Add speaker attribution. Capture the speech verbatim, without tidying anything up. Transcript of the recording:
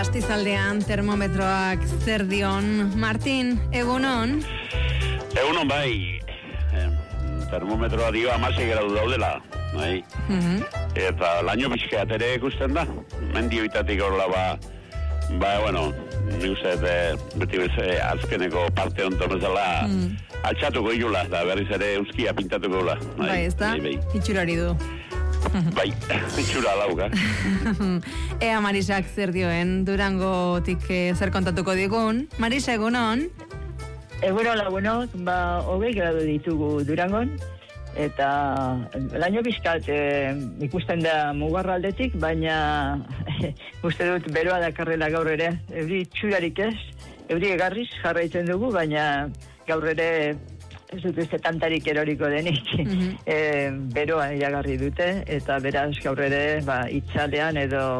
Speaker 1: Astizaldean termometroak zer dion. Martin, egunon?
Speaker 2: Egunon bai, termometroa dio hamasei gradu daudela, bai.
Speaker 1: Uh-huh.
Speaker 2: Eta laino pixkeat ere ikusten da, mendioitatik horrela ba, ba, bueno, nik uste, beti bez, azkeneko parte onton ezala, mm. altxatuko igula, da berriz ere euskia pintatuko gula.
Speaker 1: Bai, bai ez da, bai, bai. Itxurari du.
Speaker 2: Bai, itxura lauka.
Speaker 1: Ea Marisak zer dioen, Durangotik eh, zer kontatuko digun. Marisa, egunon?
Speaker 3: Egunon lagunok, ba, hogei gradu ditugu Durangon, eta laino bizkat e, ikusten da mugarraldetik, baina uste dut beroa dakarrela gaur ere, euri txurarik ez, euri egarriz jarraitzen dugu, baina gaur ere ez dut uste tantarik eroriko denik, mm-hmm. e, beroa iragarri dute, eta beraz gaur ere ba, itzalean edo